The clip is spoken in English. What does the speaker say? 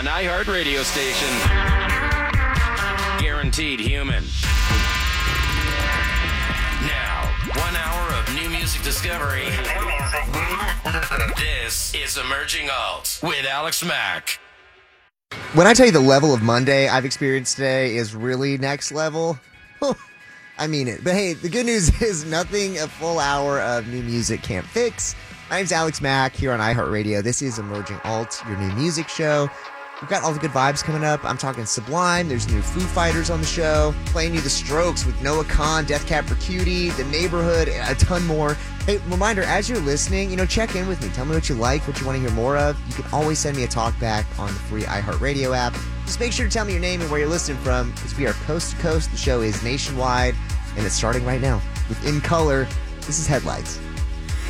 one iHeartRadio station. Guaranteed human. Now, 1 hour of new music discovery. This is Emerging Alt with Alex Mack. When I tell you the level of Monday I've experienced today is really next level, I mean it. But hey, the good news is nothing a full hour of new music can't fix. My name's Alex Mack here on iHeartRadio. This is Emerging Alt, your new music show. We've got all the good vibes coming up. I'm talking Sublime. There's new Foo Fighters on the show. Playing you The Strokes with Noah Kahan, Death Cab for Cutie, The Neighborhood, and a ton more. Hey, reminder, as you're listening, check in with me. Tell me what you like, what you want to hear more of. You can always send me a talk back on the free iHeartRadio app. Just make sure to tell me your name and where you're listening from, because we are coast to coast. The show is nationwide, and it's starting right now with In Color. This is Headlights.